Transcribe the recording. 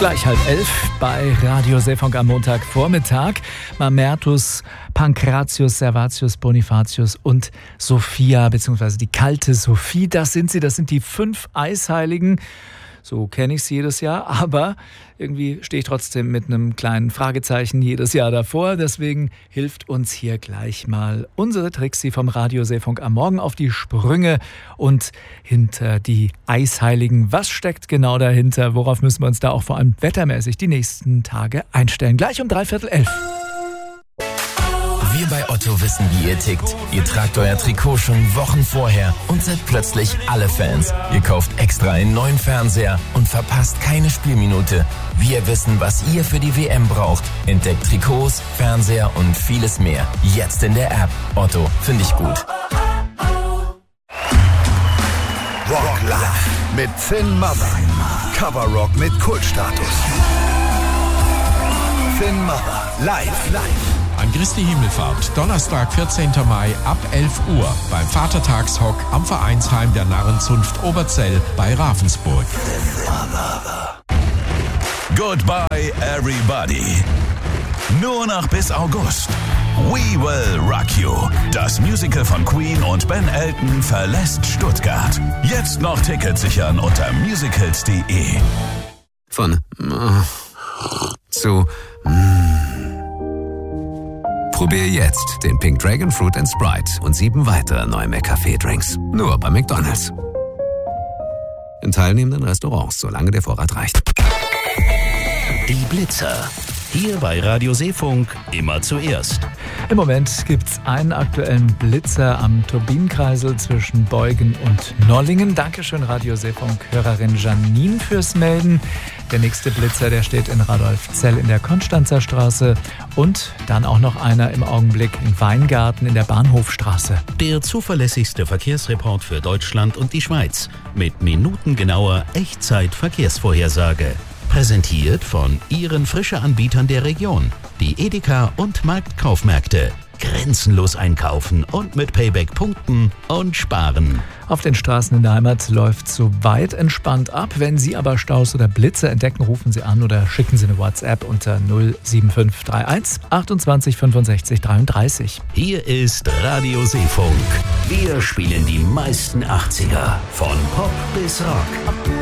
Gleich 10:30 bei Radio Seefunk am Montagvormittag. Mamertus, Pankratius, Servatius, Bonifatius und Sophia, beziehungsweise die kalte Sophie. Das sind die 5 Eisheiligen. So kenne ich sie jedes Jahr, aber irgendwie stehe ich trotzdem mit einem kleinen Fragezeichen jedes Jahr davor. Deswegen hilft uns hier gleich mal unsere Trixie vom Radio Seefunk am Morgen auf die Sprünge und hinter die Eisheiligen. Was steckt genau dahinter? Worauf müssen wir uns da auch vor allem wettermäßig die nächsten Tage einstellen? Gleich um 11:45. Wir bei Otto wissen, wie ihr tickt. Ihr tragt euer Trikot schon Wochen vorher und seid plötzlich alle Fans. Ihr kauft extra einen neuen Fernseher und verpasst keine Spielminute. Wir wissen, was ihr für die WM braucht. Entdeckt Trikots, Fernseher und vieles mehr. Jetzt in der App. Otto, finde ich gut. Rock Live mit Finn Mother. Cover Rock mit Kultstatus. Finn Mother. Live. An Christi Himmelfahrt, Donnerstag, 14. Mai ab 11 Uhr beim Vatertagshock am Vereinsheim der Narrenzunft Oberzell bei Ravensburg. Goodbye everybody. Nur noch bis August. We Will Rock You. Das Musical von Queen und Ben Elton verlässt Stuttgart. Jetzt noch Tickets sichern unter musicals.de. Von zu Probier jetzt den Pink Dragon Fruit & Sprite und 7 weitere neue McCafé-Drinks. Nur bei McDonald's. In teilnehmenden Restaurants, solange der Vorrat reicht. Die Blitzer. Hier bei Radio Seefunk immer zuerst. Im Moment gibt es einen aktuellen Blitzer am Turbinenkreisel zwischen Beugen und Nollingen. Dankeschön, Radio Seefunk-Hörerin Janine fürs Melden. Der nächste Blitzer, der steht in Radolfzell in der Konstanzer Straße und dann auch noch einer im Augenblick in Weingarten in der Bahnhofstraße. Der zuverlässigste Verkehrsreport für Deutschland und die Schweiz mit minutengenauer Echtzeit-Verkehrsvorhersage. Präsentiert von Ihren Frische-Anbietern der Region, die Edeka und Marktkaufmärkte. Grenzenlos einkaufen und mit Payback punkten und sparen. Auf den Straßen in der Heimat läuft soweit entspannt ab. Wenn Sie aber Staus oder Blitze entdecken, rufen Sie an oder schicken Sie eine WhatsApp unter 07531 28 65 33. Hier ist Radio Seefunk. Wir spielen die meisten 80er, von Pop bis Rock.